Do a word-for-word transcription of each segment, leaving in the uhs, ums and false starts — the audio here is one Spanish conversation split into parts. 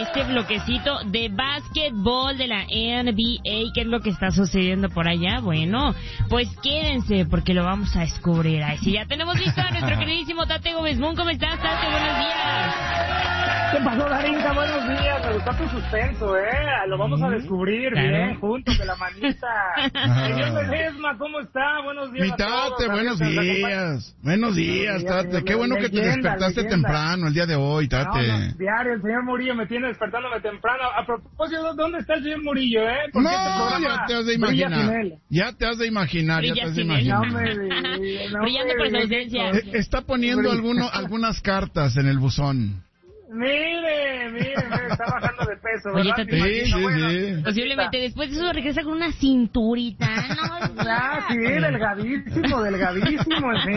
a este bloquecito de básquetbol de la N B A. ¿Qué es lo que está sucediendo por allá? Bueno, pues quédense porque lo vamos a descubrir. Ahí sí, ya tenemos listo a nuestro queridísimo Tate Gómez Moon. ¿Cómo estás, Tate? Buenos días. ¿Qué pasó, Darinka? Buenos días. Me gustó tu suspenso, ¿eh? Lo vamos a descubrir, claro, bien, juntos, de la manita. Señor Ledesma, ¿cómo está? Buenos días. Mi Tate, buenos días. Buenos días, Tate. Qué bueno que te despertaste temprano el día de hoy, Tate. No, no, diario, el señor Murillo me tiene despertándome temprano. A propósito, ¿dónde está el señor Murillo, eh? No, ya te has de imaginar. Ya te has de imaginar, ya te has de imaginar. No me, no Brillando por su ausencia. Está poniendo alguno, algunas cartas en el buzón. Mire, mire, mire, está bajando de peso, Oye, ¿verdad? sí, sí, bueno, sí. Posiblemente después de eso regresa con una cinturita. No, ah, sí, delgadísimo, delgadísimo, sí.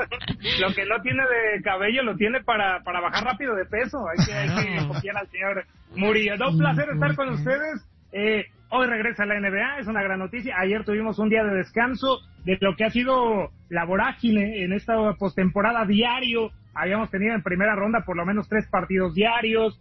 Lo que no tiene de cabello lo tiene para, para bajar rápido de peso. Hay que, hay que copiar al señor Murillo. Da un placer estar con ustedes. Eh, hoy regresa la N B A, es una gran noticia. Ayer tuvimos un día de descanso de lo que ha sido la vorágine en esta postemporada diario. Habíamos tenido en primera ronda por lo menos tres partidos diarios,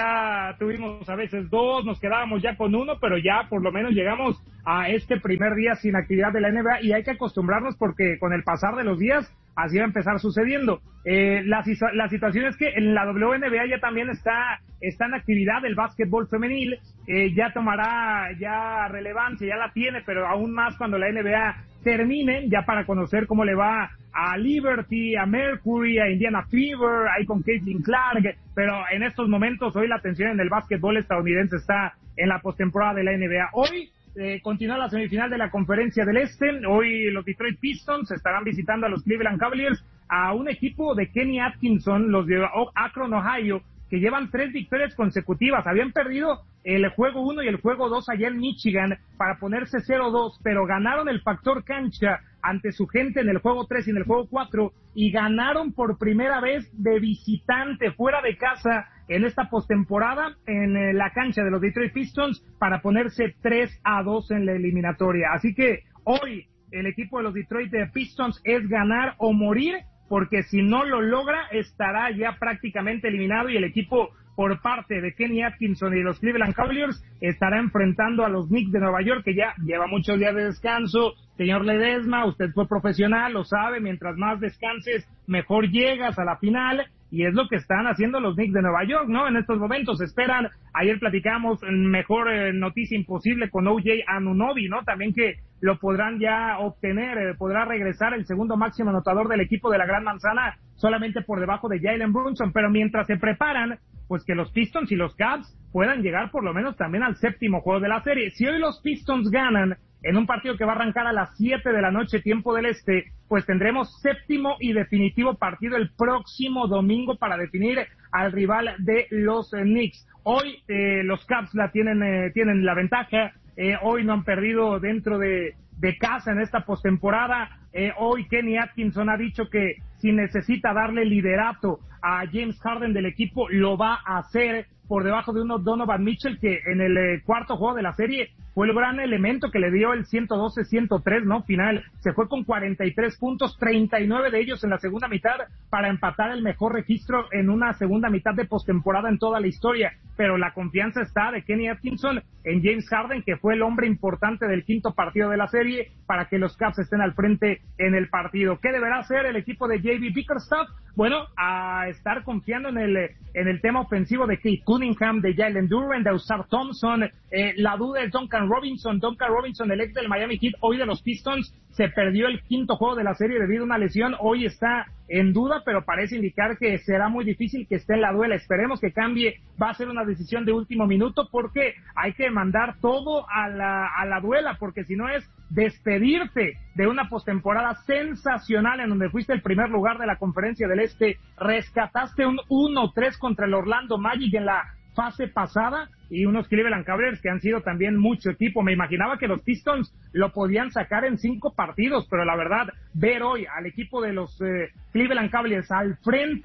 ya tuvimos a veces dos, nos quedábamos ya con uno, pero ya por lo menos llegamos a este primer día sin actividad de la N B A y hay que acostumbrarnos porque con el pasar de los días así va a empezar sucediendo. Eh, la, la situación es que en la W N B A ya también está, está en actividad el básquetbol femenil, eh, ya tomará ya relevancia, ya la tiene, pero aún más cuando la N B A termine, ya para conocer cómo le va a Liberty, a Mercury, a Indiana Fever, ahí con Caitlin Clark, pero en estos momentos hoy la atención en el básquetbol estadounidense está en la postemporada de la N B A. Hoy eh, continúa la semifinal de la Conferencia del Este, hoy los Detroit Pistons estarán visitando a los Cleveland Cavaliers, a un equipo de Kenny Atkinson, los de Akron, Ohio, que llevan tres victorias consecutivas. Habían perdido el juego uno y el juego dos allá en Michigan para ponerse cero dos, pero ganaron el factor cancha ante su gente en el juego tres y en el juego cuatro, y ganaron por primera vez de visitante, fuera de casa, en esta postemporada, en la cancha de los Detroit Pistons, para ponerse tres a dos en la eliminatoria. Así que hoy el equipo de los Detroit Pistons es ganar o morir, porque si no lo logra, estará ya prácticamente eliminado y el equipo por parte de Kenny Atkinson y los Cleveland Cavaliers estará enfrentando a los Knicks de Nueva York, que ya lleva muchos días de descanso. Señor Ledesma, usted fue profesional, lo sabe, mientras más descanses, mejor llegas a la final, y es lo que están haciendo los Knicks de Nueva York, ¿no? En estos momentos esperan, ayer platicamos, mejor eh, noticia imposible con O J Anunoby, ¿no? También que lo podrán ya obtener, eh, podrá regresar el segundo máximo anotador del equipo de la Gran Manzana, solamente por debajo de Jalen Brunson, pero mientras se preparan, pues que los Pistons y los Cavs puedan llegar por lo menos también al séptimo juego de la serie. Si hoy los Pistons ganan en un partido que va a arrancar a las siete de la noche, tiempo del este, pues tendremos séptimo y definitivo partido el próximo domingo para definir al rival de los eh, Knicks. Hoy eh, los Cavs la tienen, eh, tienen la ventaja, eh, hoy no han perdido dentro de, de casa en esta postemporada. Eh, hoy Kenny Atkinson ha dicho que si necesita darle liderato a James Harden del equipo, lo va a hacer por debajo de uno Donovan Mitchell, que en el eh, cuarto juego de la serie fue el gran elemento que le dio el ciento doce a ciento tres, ¿no? Final, se fue con cuarenta y tres puntos, treinta y nueve de ellos en la segunda mitad, para empatar el mejor registro en una segunda mitad de postemporada en toda la historia. Pero la confianza está de Kenny Atkinson en James Harden, que fue el hombre importante del quinto partido de la serie, para que los Cavs estén al frente en el partido. ¿Qué deberá hacer el equipo de J B Bickerstaff? Bueno, a estar confiando en el en el tema ofensivo de Kate Cunningham, de Jalen Duren, de Ausar Thompson, eh, la duda es Duncan Robinson, Duncan Robinson, el ex del Miami Heat, hoy de los Pistons, se perdió el quinto juego de la serie debido a una lesión, hoy está en duda, pero parece indicar que será muy difícil que esté en la duela. Esperemos que cambie, va a ser una decisión de último minuto, porque hay que mandar todo a la, a la duela, porque si no es despedirte de una postemporada sensacional en donde fuiste el primer lugar de la Conferencia del Este, rescataste un uno tres contra el Orlando Magic en la fase pasada, y unos Cleveland Cavaliers que han sido también mucho equipo. Me imaginaba que los Pistons lo podían sacar en cinco partidos, pero la verdad, ver hoy al equipo de los eh, Cleveland Cavaliers al frente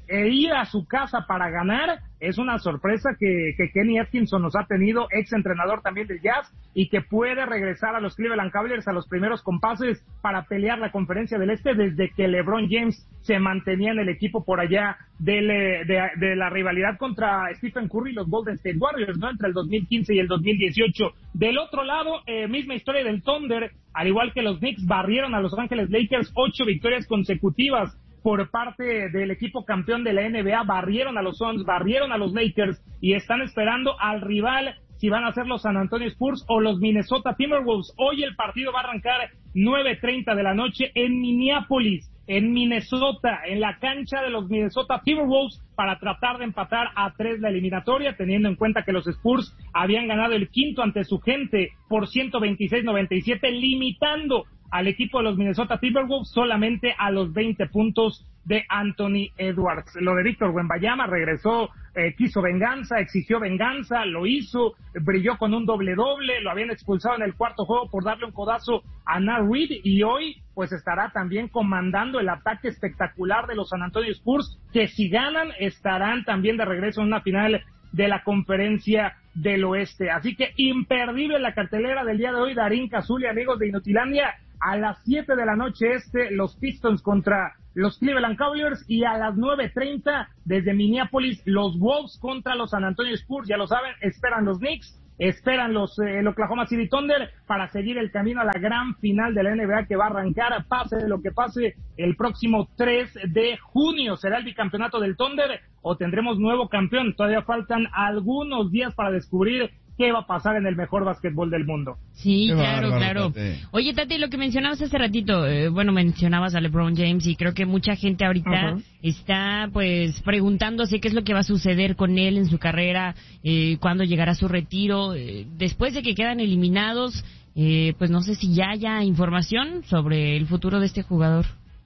e ir a su casa para ganar es una sorpresa que, que Kenny Atkinson nos ha tenido, ex entrenador también del Jazz, y que puede regresar a los Cleveland Cavaliers a los primeros compases para pelear la Conferencia del Este desde que LeBron James se mantenía en el equipo por allá de, de, de la rivalidad contra Stephen Curry y los Golden State Warriors, ¿no? Entre el dos mil quince y el dos mil dieciocho. Del otro lado, eh, misma historia del Thunder, al igual que los Knicks barrieron a Los Ángeles Lakers, ocho victorias consecutivas por parte del equipo campeón de la N B A, barrieron a los Suns, barrieron a los Lakers y están esperando al rival, si van a ser los San Antonio Spurs o los Minnesota Timberwolves. Hoy el partido va a arrancar nueve treinta de la noche en Minneapolis, en Minnesota, en la cancha de los Minnesota Timberwolves, para tratar de empatar a tres la eliminatoria, teniendo en cuenta que los Spurs habían ganado el quinto ante su gente por ciento veintiséis noventa y siete, limitando al equipo de los Minnesota Timberwolves solamente a los veinte puntos de Anthony Edwards. Lo de Víctor Wembanyama, regresó, eh, quiso venganza, exigió venganza, lo hizo, brilló con un doble-doble, lo habían expulsado en el cuarto juego por darle un codazo a Nat Reed, y hoy pues estará también comandando el ataque espectacular de los San Antonio Spurs, que si ganan estarán también de regreso en una final de la Conferencia del Oeste. Así que imperdible la cartelera del día de hoy. Darín Cazuli, amigos de Inutilandia, a las siete de la noche este, los Pistons contra los Cleveland Cavaliers, y a las nueve treinta desde Minneapolis, los Wolves contra los San Antonio Spurs. Ya lo saben, esperan los Knicks, esperan los eh, el Oklahoma City Thunder para seguir el camino a la gran final de la N B A que va a arrancar, pase lo que pase, el próximo tres de junio. ¿Será el bicampeonato del Thunder o tendremos nuevo campeón? Todavía faltan algunos días para descubrir qué va a pasar en el mejor básquetbol del mundo. Sí, Qué claro, bárbaro, claro. Tati. Oye, Tati, lo que mencionabas hace ratito, eh, bueno, mencionabas a LeBron James, y creo que mucha gente ahorita uh-huh. está, pues, preguntándose qué es lo que va a suceder con él en su carrera, eh, cuándo llegará su retiro, eh, después de que quedan eliminados, eh, pues no sé si ya haya información sobre el futuro de este jugador.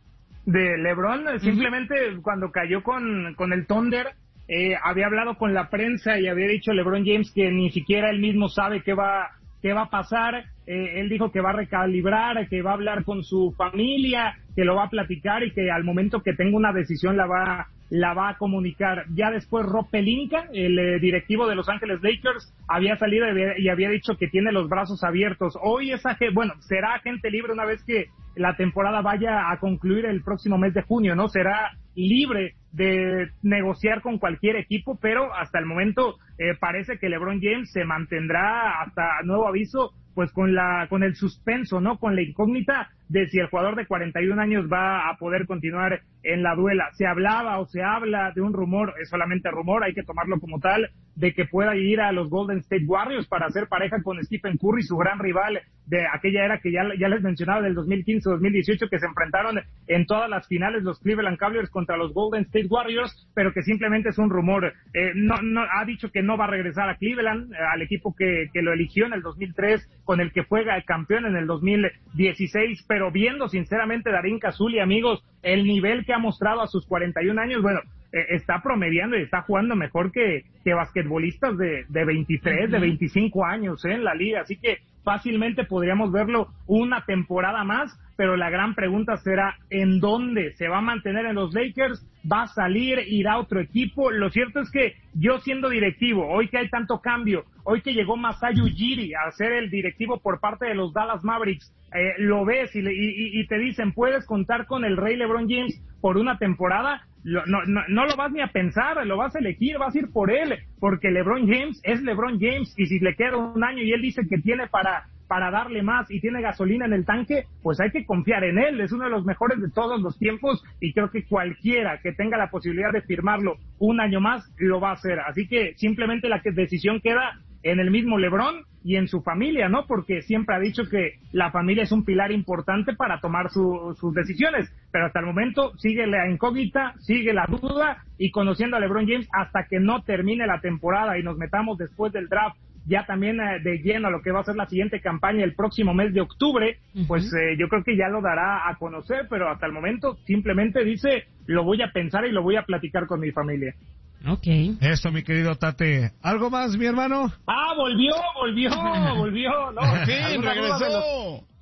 De LeBron, uh-huh. simplemente cuando cayó con, con el Thunder, Eh, había hablado con la prensa y había dicho LeBron James que ni siquiera él mismo sabe qué va, qué va a pasar. Eh, él dijo que va a recalibrar, que va a hablar con su familia, que lo va a platicar y que al momento que tenga una decisión la va, la va a comunicar. Ya después Rob Pelinka, el eh, directivo de Los Ángeles Lakers, había salido y había dicho que tiene los brazos abiertos. Hoy esa, bueno, será agente libre una vez que la temporada vaya a concluir el próximo mes de junio, ¿no? Será libre de negociar con cualquier equipo, pero hasta el momento eh, parece que LeBron James se mantendrá hasta nuevo aviso, pues con la con el suspenso, ¿no? Con la incógnita de si el jugador de cuarenta y un años va a poder continuar en la duela. Se hablaba o se habla de un rumor, es solamente rumor, hay que tomarlo como tal, de que pueda ir a los Golden State Warriors para hacer pareja con Stephen Curry, su gran rival de aquella era que ya, ya les mencionaba, del dos mil quince dos mil dieciocho, que se enfrentaron en todas las finales los Cleveland Cavaliers contra los Golden State Warriors, pero que simplemente es un rumor. Eh, no, no, ha dicho que no va a regresar a Cleveland, eh, al equipo que, que lo eligió en el dos mil tres, con el que fue campeón en el dos mil dieciséis, pero viendo sinceramente Darín Cazuli, amigos, el nivel que ha mostrado a sus cuarenta y un años, bueno, eh, está promediando y está jugando mejor que, que basquetbolistas de, de veintitrés, uh-huh. de veinticinco años, eh, en la liga, así que fácilmente podríamos verlo una temporada más, pero la gran pregunta será ¿en dónde? ¿Se va a mantener en los Lakers? ¿Va a salir? ¿Irá a otro equipo? Lo cierto es que yo, siendo directivo, hoy que hay tanto cambio, hoy que llegó Masai Ujiri a ser el directivo por parte de los Dallas Mavericks, eh, lo ves y, le, y, y te dicen, puedes contar con el Rey LeBron James por una temporada, lo, no, no, no lo vas ni a pensar, lo vas a elegir, vas a ir por él, porque LeBron James es LeBron James, y si le queda un año y él dice que tiene para para darle más y tiene gasolina en el tanque, pues hay que confiar en él, es uno de los mejores de todos los tiempos, y creo que cualquiera que tenga la posibilidad de firmarlo un año más, lo va a hacer, así que simplemente la decisión queda en el mismo LeBron y en su familia, ¿no? Porque siempre ha dicho que la familia es un pilar importante para tomar su, sus decisiones, pero hasta el momento sigue la incógnita, sigue la duda, y conociendo a LeBron James, hasta que no termine la temporada y nos metamos después del draft ya también eh, de lleno a lo que va a ser la siguiente campaña el próximo mes de octubre, uh-huh. pues eh, yo creo que ya lo dará a conocer, pero hasta el momento simplemente dice, lo voy a pensar y lo voy a platicar con mi familia. Okay. Eso, mi querido Tate. ¿Algo más, mi hermano? Ah, volvió, volvió, volvió. No, sí, regresó.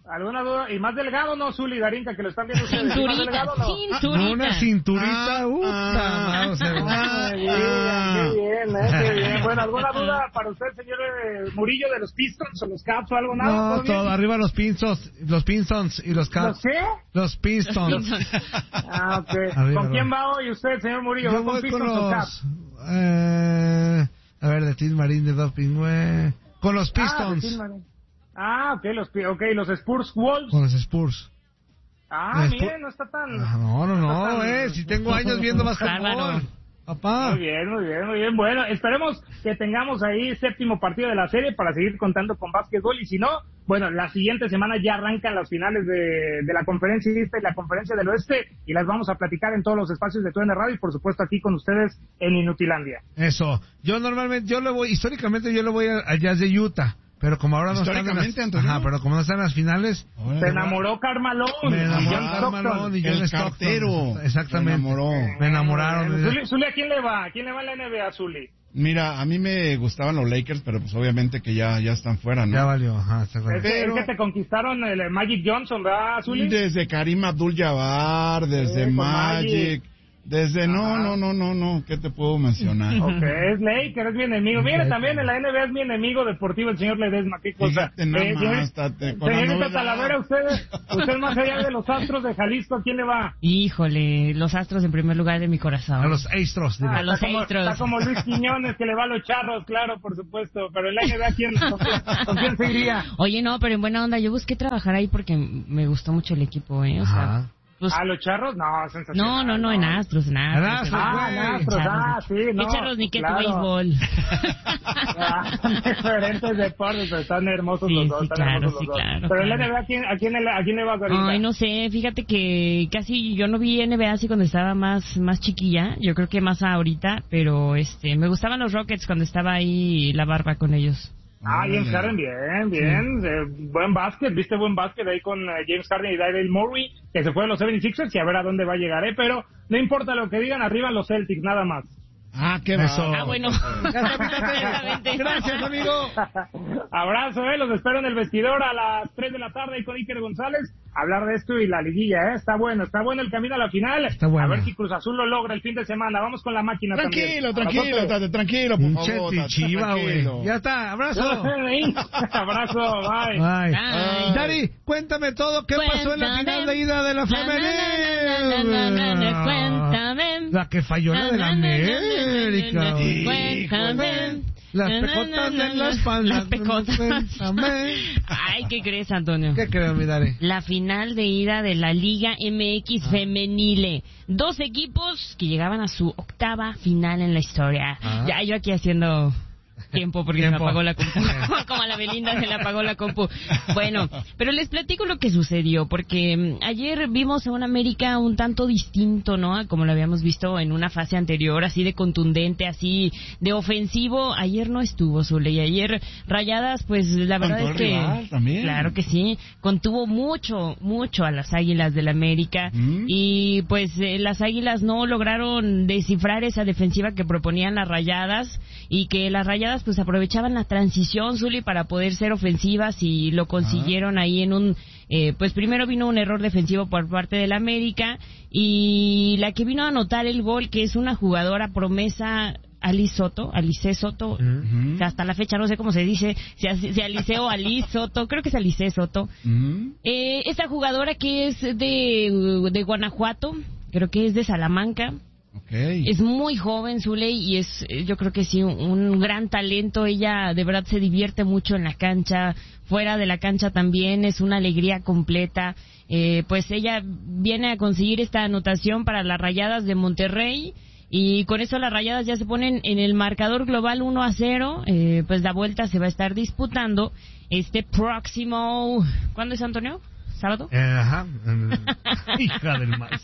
¿Alguna duda? ¿Y más delgado no, Zuli, Darinka, que lo están viendo ustedes? Cinturita, ¿Más delgado no? cinturita. Una cinturita, Ah, uh, ah, o sea, Ah, muy bien, qué bien, eh, qué bien. Bueno, ¿alguna duda para usted, señor eh, Murillo, de los Pistons o los Caps o algo? Nada, no, ¿todo bien? todo, arriba los Pistons, los Pistons y los ¿Los Caps. qué? Los Pistons. Ah, ok. Arriba, ¿Con quién arriba. va hoy usted, señor Murillo? Yo ¿Va con voy con Pistons o los... Caps? Eh, a ver, de Tim Marín, de Doping, güey. Con los Ah, de Pistons. Tillman. Ah, ok, los, pi- okay, los Spurs Wolves. Con los Spurs. Ah, Los mire, Spurs. no está tan... Ah, no, no, está no, tan- eh. Si tengo años viendo más Bárbaro. fútbol. Papá. Muy bien, muy bien, muy bien. Bueno, esperemos que tengamos ahí séptimo partido de la serie para seguir contando con básquetbol. Y si no, bueno, la siguiente semana ya arrancan las finales de, de la conferencia este y la conferencia del oeste. Y las vamos a platicar en todos los espacios de Tu N Radio y por supuesto aquí con ustedes en Inutilandia. Eso. Yo normalmente, yo le voy, históricamente yo le voy al al Jazz de Utah. Pero como ahora no están en las, Históricamente, Antonio. ajá, pero como no están en las finales, Se enamoró Carmelo. me enamoró John Karl Malone Stockton. y John El Stockton. cartero. Exactamente. Se enamoró. Me enamoraron. Bueno, Zuli, Zuli, ¿a quién le va? ¿A quién le va en la N B A, Zuli? Mira, a mí me gustaban los Lakers, pero pues obviamente que ya, ya están fuera, ¿no? Ya valió, ajá, está Es claro. que, Pero- es que te conquistaron el Magic Johnson, ¿verdad, Zuli? Desde Karim Abdul-Jabbar, desde Sí, con Magic, Magic. desde... No, Ajá. no, no, no, no, ¿qué te puedo mencionar? Ok, es Laker, es mi enemigo. Mire, también en la N B A es mi enemigo deportivo el señor Ledesma. ¿Qué cosa? Fíjate nada más, señor- tate, con la señorita novedad. Talavera, usted, usted más allá de los Astros de Jalisco, ¿a quién le va? Híjole, los Astros en primer lugar de mi corazón. A los Astros, Ah, diré. a los está, como, Astros. está como Luis Quiñones, que le va a los Charros, claro, por supuesto. Pero en la N B A, ¿quién, con, quién, con quién se iría? Oye, no, pero en buena onda, yo busqué trabajar ahí porque me gustó mucho el equipo, ¿eh? O sea, Ajá. pues, ¿A los Charros? No, sensacional. no, no, no, en Astros, en Astros. En Astros, Ah, güey. en Astros, ah, sí, no. ¿Qué charros ni qué tu claro. béisbol? Ah, diferentes deportes, pero están hermosos Sí, los dos. sí, están claro, hermosos sí, los dos. claro, Pero en la claro. N B A, ¿a quién, a quién, le- a quién le vas ahorita? Ay, no sé, fíjate que casi yo no vi N B A así cuando estaba más más chiquilla, yo creo que más ahorita, pero este me gustaban los Rockets cuando estaba ahí la barba con ellos. Ah, James Órale. Harden, bien, bien. Eh, buen básquet, viste buen básquet ahí con eh, James Harden y Daryl Morey, que se fue a los setenta y seis ers y a ver a dónde va a llegar, ¿eh? Pero no importa lo que digan, arriba los Celtics, nada más. Ah, qué Eso. va. Ah, bueno. Exactamente. Gracias, amigo. Abrazo, ¿eh? Los espero en el vestidor a las tres de la tarde ahí con Iker González. Hablar de esto y la liguilla, ¿eh? Está bueno, está bueno el camino a la final. Está bueno. A ver si Cruz Azul lo logra el fin de semana. Vamos con la máquina Tranquilo, también. tranquilo, Abrazote. tate, tranquilo, por Pinche favor. tate, chiva, güey. tranquilo. Ya está, abrazo. Abrazo, bye. Bye. Bye. Dari, cuéntame todo. ¿Qué pasó en la Cuéntame. final de ida de la Na, na, na, na, na, na, na, cuéntame. La que falló la de la América. güey. Cuéntame. Las Na, na, pecotas na, de na, la espalda. Las pecotas. Cuéntame. Ay, ¿qué crees, Antonio? ¿Qué creo, mi Dari? La final de ida de la Liga M X Ah. Femenile. Dos equipos que llegaban a su octava final en la historia. Ah. Ya yo aquí haciendo tiempo porque se Tiempo. me apagó la compu. Como a la Belinda se le apagó la compu. Bueno, pero les platico lo que sucedió porque mm, ayer vimos a un América un tanto distinto, ¿no? A como lo habíamos visto en una fase anterior, así de contundente, así de ofensivo. Ayer no estuvo, Zule, y ayer Rayadas, pues la verdad Contuvo es que... al rival también. Claro que sí, contuvo mucho, mucho a las Águilas del América Mm. y pues eh, las Águilas no lograron descifrar esa defensiva que proponían las Rayadas y que las Rayadas pues aprovechaban la transición, Zuli, para poder ser ofensivas y lo consiguieron ahí en un, eh, pues primero vino un error defensivo por parte del América y la que vino a anotar el gol, que es una jugadora promesa, Alice Soto, Alice Soto, Ujú. que hasta la fecha no sé cómo se dice, si, si Alice o Alice Soto, creo que es Alice Soto. Ujú. Eh, esta jugadora que es de, de Guanajuato, creo que es de Salamanca, Ok. es muy joven, Zule, y es, eh, yo creo que sí, un, un gran talento. Ella de verdad se divierte mucho en la cancha, fuera de la cancha también, es una alegría completa. Eh, pues ella viene a conseguir esta anotación para las Rayadas de Monterrey. Y con eso las Rayadas ya se ponen en el marcador global uno a cero. Eh, pues la vuelta se va a estar disputando este próximo... ¿Cuándo es, Antonio? ¿Sábado? Eh, ajá. Hija del maíz.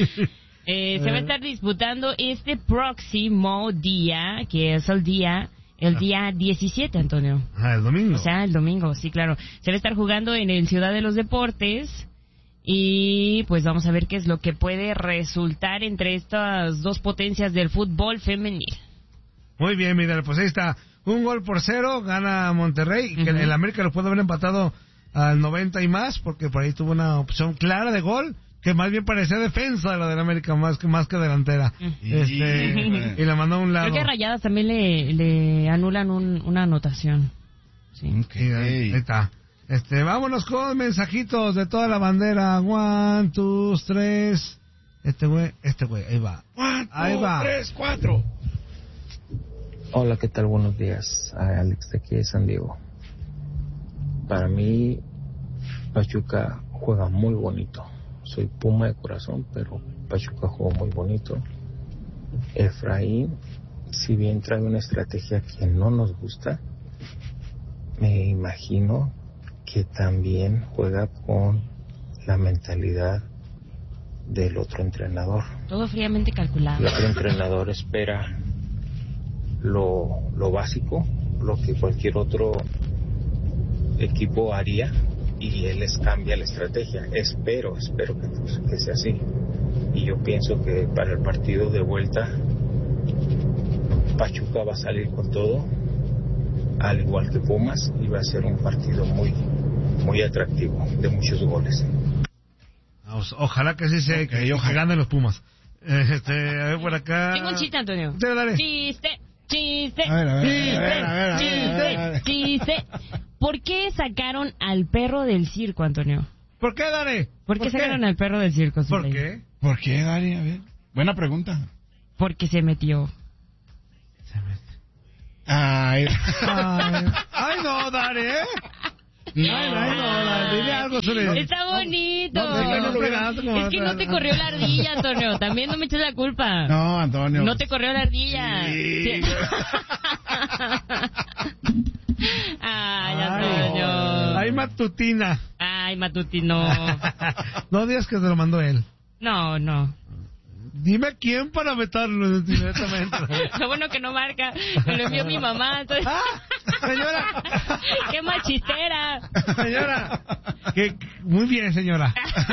Eh, se va a estar disputando este próximo día, que es el día... El día diecisiete, Antonio. Ah, el domingo. O sea, el domingo, sí, claro. Se va a estar jugando en el Ciudad de los Deportes. Y pues vamos a ver qué es lo que puede resultar entre estas dos potencias del fútbol femenil. Muy bien, mira, pues ahí está. Un gol por cero, gana Monterrey. Que Ujú. el América lo puede haber empatado al noventa y más, porque por ahí tuvo una opción clara de gol, que más bien parecía defensa de la del América, más que, más que delantera. Y, este, y la mandó a un lado. Creo que a Rayadas también le, le anulan un, una anotación. Sí. Okay. Y ahí, ahí está. Este, vámonos con mensajitos de toda la bandera. One, two, tres. Este güey, este güey, ahí va. One, ahí two, va. tres, cuatro. Hola, ¿qué tal? Buenos días. A Alex de aquí de San Diego. Para mí, Pachuca juega muy bonito. Soy Puma de corazón, pero Pachuca juega muy bonito. Efraín, si bien trae una estrategia que no nos gusta, me imagino que también juega con la mentalidad del otro entrenador. Todo fríamente calculado. El otro entrenador espera lo, lo básico, lo que cualquier otro equipo haría, y él les cambia la estrategia. Espero, espero que, que sea así. Y yo pienso que para el partido de vuelta Pachuca va a salir con todo, al igual que Pumas, y va a ser un partido muy muy atractivo, de muchos goles. Ojalá que sí se okay, que, que ganen los Pumas. Este, a ver por acá. Tengo un chiste, Antonio. Sí, dale. Chiste, chiste, a ver, a ver, chiste, a ver, a ver, a ver, chiste, a ver, a ver. chiste. ¿Por qué sacaron al perro del circo, Antonio? ¿Por qué, Dale? ¿Por, ¿Por qué sacaron al perro del circo? ¿Por ley? qué? ¿Por qué, Dale? A ver. Buena pregunta. Porque se metió. Se metió. Ay. Ay, ay no, Dale, ¿eh? No, ay, ay, no, Dale, dile algo sobre... Está bonito. No, no, no, no, no, no, es que no te corrió la ardilla, Antonio. También no me eches la culpa. No, Antonio. No te corrió la ardilla. Sí. Sí. Ay, Antonio. Ay, Matutina. Ay, Matutino. No digas que te lo mandó él. No, no. Dime quién para vetarlo inmediatamente. Lo bueno que no marca. Me lo envió mi mamá. Entonces... ¡Ah! ¡Señora! ¡Qué machistera! Señora. Que, muy bien, señora.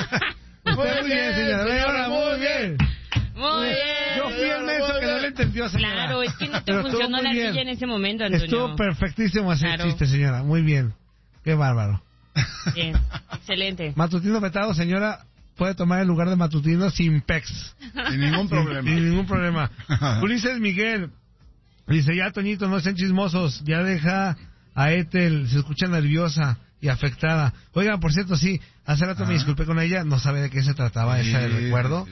Muy, muy bien, señora. Señora, muy bien. Muy bien. Yo fui el menso que no le entendió, señora. Claro, es que no te Pero funcionó la ardilla en ese momento, Antonio. Estuvo perfectísimo ese Claro. chiste, señora. Muy bien. Qué bárbaro. Bien, excelente. Matutino vetado, señora. Puede tomar el lugar de Matutino sin pex. Sin ningún problema. Sin, sin ningún problema. Ulises Miguel dice, ya, Toñito, no sean chismosos. Ya deja a Ethel. Se escucha nerviosa y afectada. Oigan, por cierto, sí, hace rato ah. me disculpé con ella. No sabe de qué se trataba sí, ese recuerdo. Sí.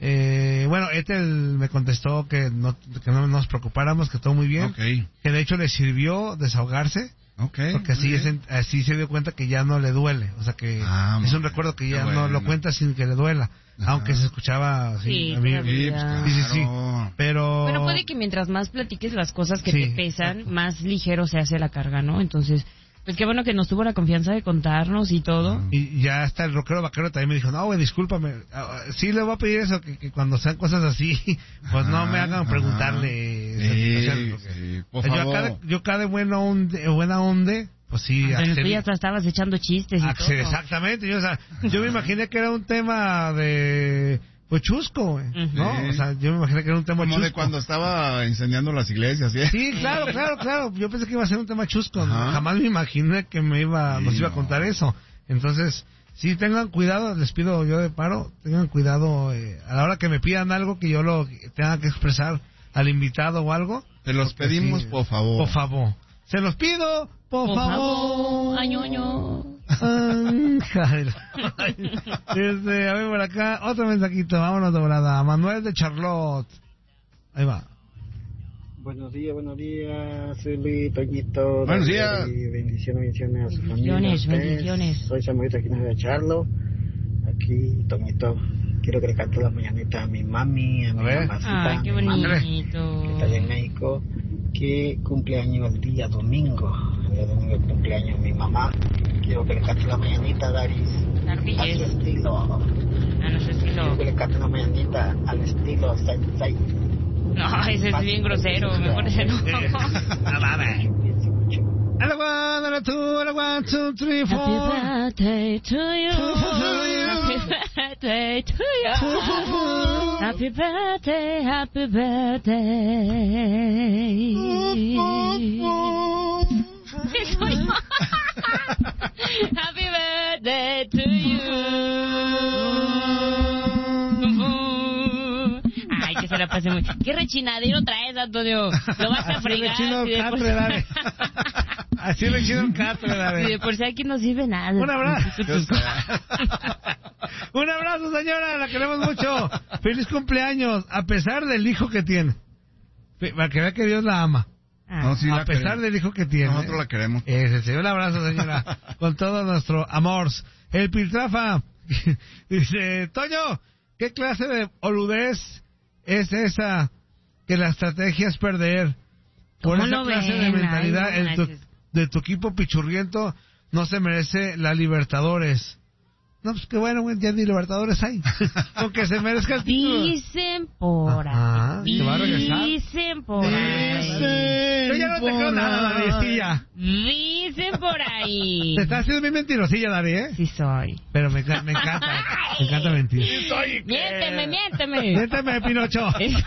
Eh, bueno, Ethel me contestó que no, que no nos preocupáramos, que todo muy bien. Okay. Que de hecho le sirvió desahogarse. Okay, porque así, es, así se dio cuenta que ya no le duele. O sea que ah, es un recuerdo que ya bueno. no lo cuenta sin que le duela. Ajá. Aunque se escuchaba así. Sí, a mí, sí, claro. sí, sí, sí. Pero... Bueno, puede que mientras más platiques las cosas que sí, te pesan, exacto. más ligero se hace la carga, ¿no? Entonces, pues qué bueno que nos tuvo la confianza de contarnos y todo. Y ya hasta el rockero vaquero también me dijo, no, güey, discúlpame. Sí le voy a pedir eso, que, que cuando sean cosas así, pues ajá, no me hagan preguntarle. Sí, o sea, porque, sí, por yo, favor. cada, yo cada buena onde, buena onde pues sí, Antonio, tú ya estabas echando chistes y accedí, todo. Exactamente, yo, o sea, yo me imaginé que era un tema de... Pues chusco, güey, ¿no? Sí. O sea, yo me imaginé que era un tema Como chusco. de cuando estaba incendiando las iglesias, ¿sí? Sí, claro, claro, claro. Yo pensé que iba a ser un tema chusco. Ajá. Jamás me imaginé que me iba, sí, nos iba no. a contar eso. Entonces, sí, tengan cuidado, les pido yo de paro, tengan cuidado eh, a la hora que me pidan algo que yo lo tenga que expresar al invitado o algo. Te los pedimos, sí, por favor. Por favor. Se los pido, por, Por favor. favor. Añoño. Este, a ver por acá, otro mensajito, vámonos de volada. Manuel de Charlotte. Ahí va. Buenos días, buenos días, Zuli, Toñito. Buenos días. Bendiciones, bendiciones a su familia. Bendiciones, bendiciones. Soy Samuelito aquí de Charlo. Aquí, Toñito, quiero que le cante las mañanitas a mi mami, a mi mamacita. Ay, qué bonito. Que está allá en México, que cumpleaños el día domingo. El día domingo es cumpleaños mi mamá. Quiero que le cante la mañanita, Daris. Claro que a su yes. estilo. A nuestro estilo. Quiero que le cante la mañanita al estilo Sensei. No, ese es bien grosero. Mejor ese no. No mames. A la one, a la two, a la one, two, three, four. Happy birthday to you. Happy birthday to you. Happy birthday, happy birthday. Happy Hace muy... ¿Qué rechinadero traes, Antonio? Lo vas a fregar. Así rechino catre, dale. Así rechino catre, dale. Y de por si aquí no sirve nada. Un abrazo. Un abrazo, señora, la queremos mucho. Feliz cumpleaños, a pesar del hijo que tiene. Para que vea que Dios la ama. Ah. No, sí a la pesar queremos. del hijo que tiene. Nosotros la queremos. Ese, sí. Un abrazo, señora, con todo nuestro amor. El Piltrafa dice, Toño, ¿qué clase de oludez es esa que la estrategia es perder? Por ¿Cómo esa lo clase ven? de mentalidad Ay, no el tu- manches. de tu equipo pichurriento no se merece la Libertadores. No, pues qué bueno, güey, ya ni Libertadores hay. Con que se merezca el título. Dicen por Ajá, ahí. ¿te va a regresar? Dicen por ahí. Dicen Yo ya no te creo por nada, ahí. Darisilla. Dicen por ahí. Te estás haciendo bien mentirosilla, Dari, ¿eh? Sí soy. Pero me, enca- me encanta, me encanta mentir. Miénteme, miénteme. Miénteme, Pinocho. Es-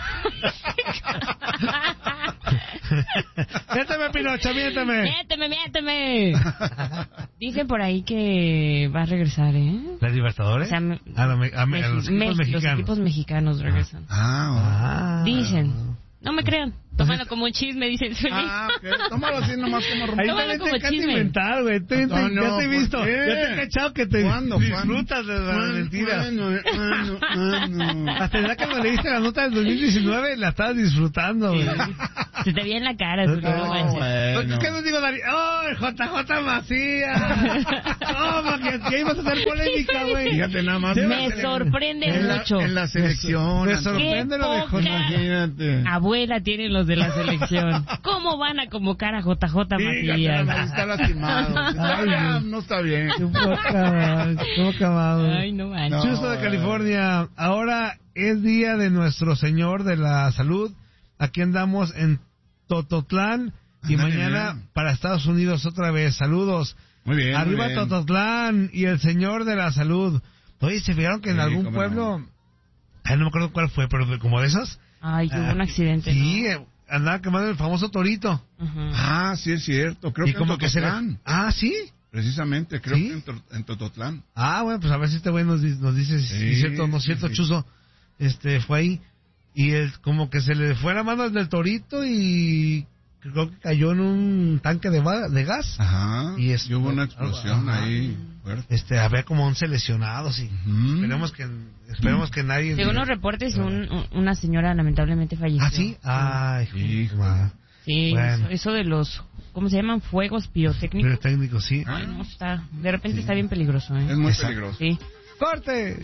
Miénteme, Pinocho, miénteme. Miénteme, miénteme. Dicen por ahí que va a regresar, ¿eh? ¿Las Libertadores? O sea, me- a, lo me- a, me- a Mex- los equipos Mex- mexicanos. Los equipos mexicanos regresan. Ah, Ah. Dicen. No me crean. Tómalo como un chisme, dicen. ah, ok. Tómalo así nomás como Ahí romper. Tómalo también te como encanta chisme. inventar, güey. Te- te- Antonio, ya te he ¿por visto. qué? Ya te he cachado que te ¿Cuándo? disfrutas de la ¿Cuándo? mentira. Bueno, bueno, bueno. Hasta ya que me leíste la nota del dos mil diecinueve, la estabas disfrutando, güey. Se te ve en la cara, tú, no manches. bueno. ¿Qué nos digo, Dari? ¡Oh, el J J Macías! ¡Oh, porque aquí ibas a hacer polémica, güey! Fíjate nada más. Me sorprende en la, mucho. en la selección. Me Antonio. sorprende lo de Qué J poca Imagínate. abuela tienen los de la selección. ¿Cómo van a convocar a J J Fíjate, nada más, Macías? está lastimado. Ay, Ya, Dios. no está bien. ¡Qué poca, qué poca madre! Ay, no manches. No. Chusto de California, ahora es día de nuestro Señor de la Salud. Aquí andamos en Tototlán y Ándale, mañana bien. para Estados Unidos otra vez. Saludos. Muy bien. Arriba muy bien. Tototlán y el Señor de la Salud. Oye, ¿se fijaron que en Sí, algún cómo pueblo, no. ay, no me acuerdo cuál fue, pero de- como de esos? Ay, que hubo un accidente. Sí, eh, andaba quemando el famoso torito. ¿No? Ujú. Ah, sí es cierto. Creo y que como en que se le... Tototlán. Ah, ¿sí? Precisamente, creo ¿Sí? que en, Tor- en Tototlán. Ah, bueno, pues a ver si este güey nos, di- nos dice si Sí, es cierto o no es sí, cierto, sí. Chuzo. Este, fue ahí. Y el, como que se le fue la mano del torito y creo que cayó en un tanque de, va- de gas. Ajá. Y Y, es- hubo una explosión Ajá. ahí fuerte. Este, había como once lesionados y Ujú. esperemos que, esperemos que nadie... Según los reportes, un- un- una señora lamentablemente falleció. ¿Ah, sí? Ay, Hijo. ma. Sí, Bueno. eso, eso de los, ¿cómo se llaman? Fuegos pirotécnicos. Pirotécnico, sí. Ay, no, está, de repente está bien peligroso, ¿eh? Es muy Exacto. peligroso. Sí. ¡Corte!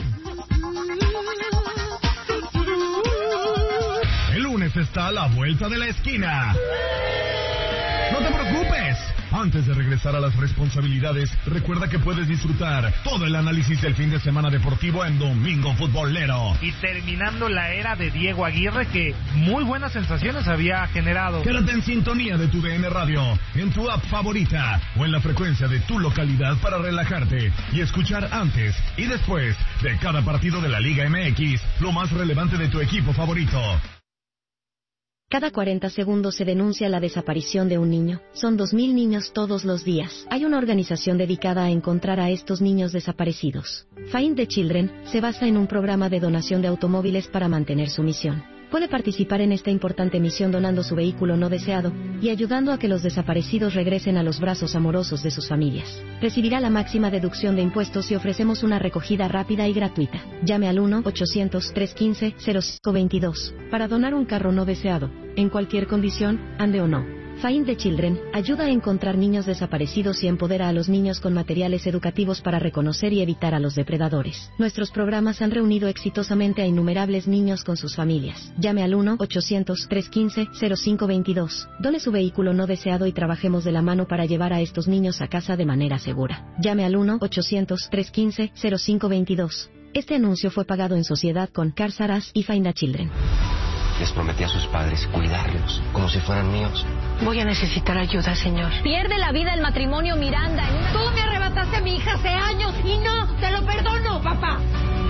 El lunes está a la vuelta de la esquina. No te preocupes. Antes de regresar a las responsabilidades, recuerda que puedes disfrutar todo el análisis del fin de semana deportivo en Domingo Futbolero. Y terminando la era de Diego Aguirre, que muy buenas sensaciones había generado. Quédate en sintonía de tu D N Radio, en tu app favorita o en la frecuencia de tu localidad para relajarte y escuchar antes y después de cada partido de la Liga M X lo más relevante de tu equipo favorito. Cada cuarenta segundos se denuncia la desaparición de un niño. Son dos mil niños todos los días. Hay una organización dedicada a encontrar a estos niños desaparecidos. Find the Children se basa en un programa de donación de automóviles para mantener su misión. Puede participar en esta importante misión donando su vehículo no deseado y ayudando a que los desaparecidos regresen a los brazos amorosos de sus familias. Recibirá la máxima deducción de impuestos y ofrecemos una recogida rápida y gratuita. Llame al uno ochocientos, trescientos quince, cero cinco veintidós para donar un carro no deseado, en cualquier condición, ande o no. Find the Children ayuda a encontrar niños desaparecidos y empodera a los niños con materiales educativos para reconocer y evitar a los depredadores. Nuestros programas han reunido exitosamente a innumerables niños con sus familias. Llame al uno ochocientos, trescientos quince, cero cinco veintidós. Done su vehículo no deseado y trabajemos de la mano para llevar a estos niños a casa de manera segura. Llame al uno ochocientos, trescientos quince, cero cinco veintidós. Este anuncio fue pagado en sociedad con Cars R Us y Find the Children. Les prometí a sus padres cuidarlos como si fueran míos. Voy a necesitar ayuda, señor. Pierde la vida el matrimonio Miranda. En una... Tú me arrebataste a mi hija hace años y no, te lo perdono, papá.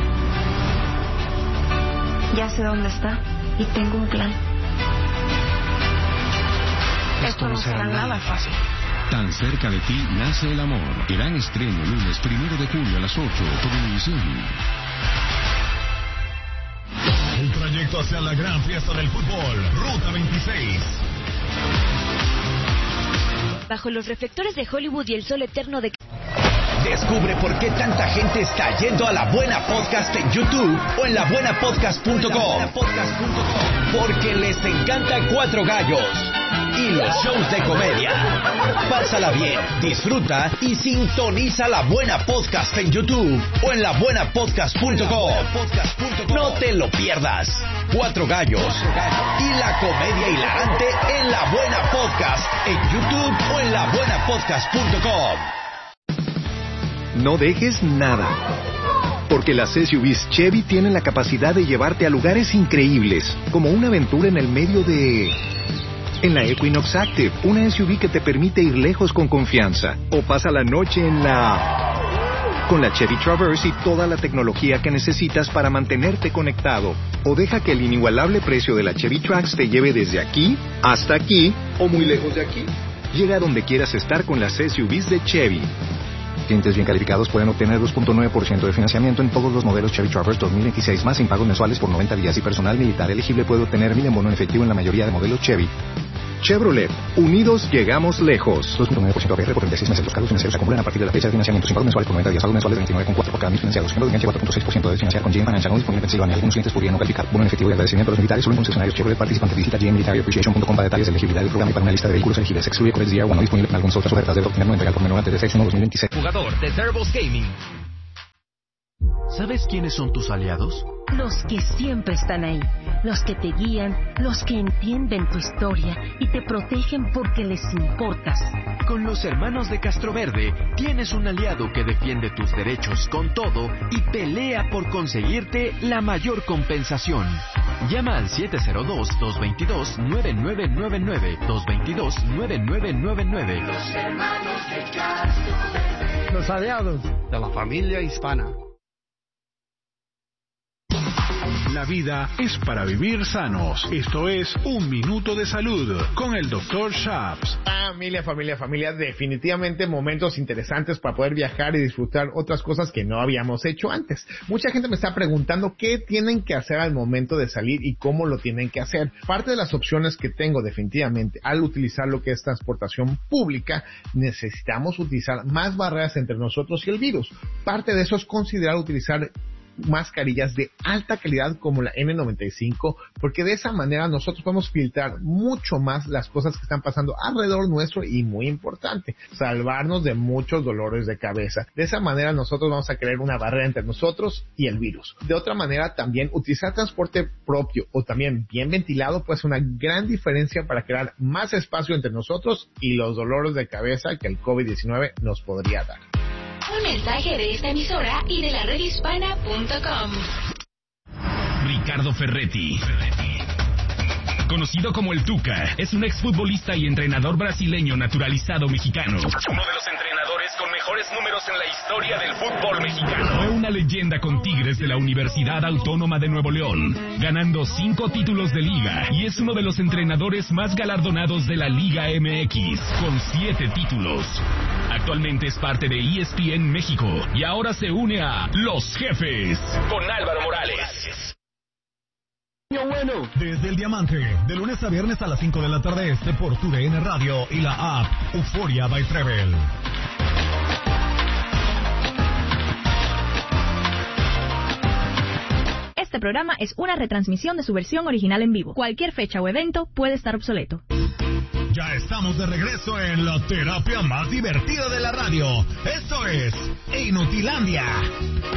Ya sé dónde está y tengo un plan. Esto no será nada fácil. Tan cerca de ti nace el amor. Gran estreno lunes primero de julio a las ocho por Univisión. El trayecto directo hacia la gran fiesta del fútbol, Ruta veintiséis. Bajo los reflectores de Hollywood y el sol eterno de... Descubre por qué tanta gente está yendo a La Buena Podcast en YouTube o en la buena podcast punto com. Porque les encanta Cuatro Gallos y los shows de comedia. Pásala bien, disfruta y sintoniza La Buena Podcast en YouTube o en la buena podcast punto com. No te lo pierdas. Cuatro Gallos y la comedia hilarante en La Buena Podcast en YouTube o en la buena podcast punto com. No dejes nada, porque las S U Vs Chevy tienen la capacidad de llevarte a lugares increíbles, como una aventura en el medio de... En la Equinox Active, una S U V que te permite ir lejos con confianza, o pasa la noche en la... Con la Chevy Traverse y toda la tecnología que necesitas para mantenerte conectado, o deja que el inigualable precio de la Chevy Trax te lleve desde aquí hasta aquí, o muy lejos de aquí. Llega a donde quieras estar con las S U Vs de Chevy. Clientes bien calificados pueden obtener dos punto nueve por ciento de financiamiento en todos los modelos Chevy Traverse dos mil veintiséis más sin pagos mensuales por noventa días y personal militar elegible puede obtener mil en bono en efectivo en la mayoría de modelos Chevy. Chevrolet, unidos llegamos lejos. dos punto nueve por ciento A P R por treinta y seis meses. Los cargos financieros se acumulan a partir de la fecha de financiamiento sin pagos mensuales por noventa días. Pagos mensuales de veintinueve coma cuatro por cada mil financiados. Ejemplo de enganche cuatro punto seis por ciento de financiar con G M Financial. No disponible en Pensilvania. Algunos clientes podrían no calificar. Bono en efectivo y agradecimiento a los militares solo en concesionarios Chevrolet participantes. Visita G M Military Appreciation punto com para detalles de elegibilidad del programa y para una lista de vehículos elegibles. Excluye Corex D R uno. No disponible en algunas otras ofertas. Debe obtener no entregar por menor antes de seis uno dos mil veintiséis. Jugador de Turbo's Gaming. ¿Sabes quiénes son tus aliados? Los que siempre están ahí, los que te guían, los que entienden tu historia y te protegen porque les importas. Con los hermanos de Castroverde tienes un aliado que defiende tus derechos con todo y pelea por conseguirte la mayor compensación. Llama al siete cero dos, dos dos dos, nueve nueve nueve nueve, dos dos dos, nueve nueve nueve nueve. Los hermanos de Castroverde. Los aliados de la familia hispana. La vida es para vivir sanos. Esto es Un Minuto de Salud con el doctor Shaps. Familia, familia, familia, definitivamente momentos interesantes para poder viajar y disfrutar otras cosas que no habíamos hecho antes. Mucha gente me está preguntando qué tienen que hacer al momento de salir y cómo lo tienen que hacer. Parte de las opciones que tengo definitivamente al utilizar lo que es transportación pública, necesitamos utilizar más barreras entre nosotros y el virus. Parte de eso es considerar utilizar mascarillas de alta calidad como la N noventa y cinco, porque de esa manera nosotros podemos filtrar mucho más las cosas que están pasando alrededor nuestro y, muy importante, salvarnos de muchos dolores de cabeza. De esa manera nosotros vamos a crear una barrera entre nosotros y el virus. De otra manera, también utilizar transporte propio o también bien ventilado puede ser una gran diferencia para crear más espacio entre nosotros y los dolores de cabeza que el COVID diecinueve nos podría dar. Un mensaje de esta emisora y de la red hispana punto com. Ricardo Ferretti, conocido como el Tuca, es un exfutbolista y entrenador brasileño naturalizado mexicano. Uno de los entrenadores con mejores números en la historia del fútbol mexicano. Fue una leyenda con Tigres de la Universidad Autónoma de Nuevo León, ganando cinco títulos de liga, y es uno de los entrenadores más galardonados de la Liga M X, con siete títulos. Actualmente es parte de E S P N México y ahora se une a Los Jefes con Álvaro Morales. Bueno, desde el Diamante, de lunes a viernes a las cinco de la tarde este por Tu D N Radio y la app Euforia by Travel. Este programa es una retransmisión de su versión original en vivo. Cualquier fecha o evento puede estar obsoleto. Ya estamos de regreso en la terapia más divertida de la radio. Esto es Inutilandia.